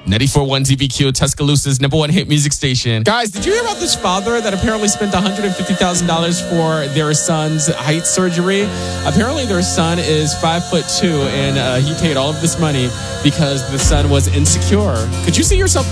94.1 ZBQ, Tuscaloosa's #1 hit music station. Guys, did you hear about this father that apparently spent $150,000 for their son's height surgery? Apparently their son is 5'2", and he paid all of this money because the son was insecure. Could you see yourself